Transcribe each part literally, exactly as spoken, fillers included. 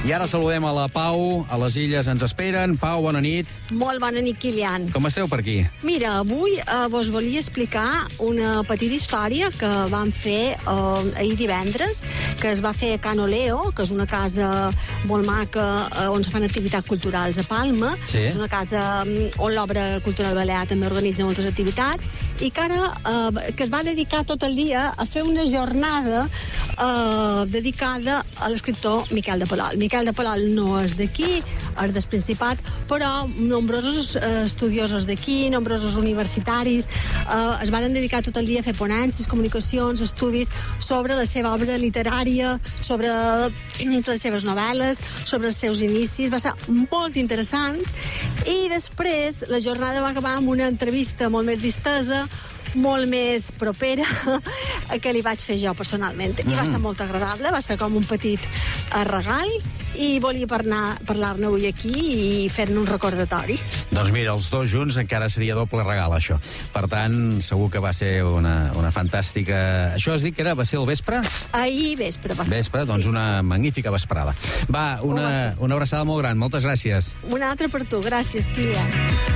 I ara saludem a la Pau, a les Illes ens esperen. Pau, bona nit. Molt bona nit, Kilian. Com esteu per aquí? Mira, avui eh, vos volia explicar una petita història que vam fer eh, ahir divendres, que es va fer a Can Oleo, que és una casa molt maca eh, on se fan activitats culturals a Palma. Sí. És una casa on l'Obra Cultural Balear també organitza moltes activitats i que ara eh, que es va dedicar tot el dia a fer una jornada eh, dedicada a l'escriptor Miquel de Palol. Miquel de Palol no és d'aquí, és del Principat, però nombrosos eh, estudiosos d'aquí, nombrosos universitaris, eh, es van dedicar tot el dia a fer ponències, comunicacions, estudis sobre la seva obra literària, sobre les seves novel·les, sobre els seus inicis. Va ser molt interessant. I després la jornada va acabar amb una entrevista molt més distesa, molt més propera, que li vaig fer jo personalment. I va ser molt agradable, va ser com un petit regal, i volia parlar-ne avui aquí i fer-ne un recordatori. Doncs mira, els dos junts encara seria doble regal, això. Per tant, segur que va ser una, una fantàstica... Això has dit que era, va ser el vespre? Ahir vespre va ser. Vespre, doncs sí. Una magnífica vesprada. Va, una, una abraçada molt gran, moltes gràcies. Una altra per tu, gràcies, Kilian.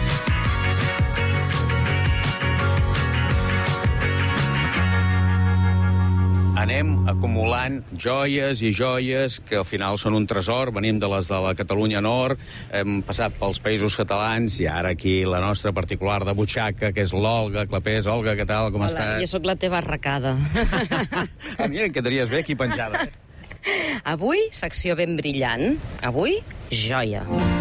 Anem acumulant joies i joies que al final són un tresor. Venim de les de la Catalunya Nord, hem passat pels països catalans i ara aquí la nostra particular de butxaca, que és l'Olga Clapés. Olga, què tal, com Hola, estàs? Jo sóc la teva arracada. Ah, mira, em quedaries bé aquí penjada. Avui, secció ben brillant. Avui, joia.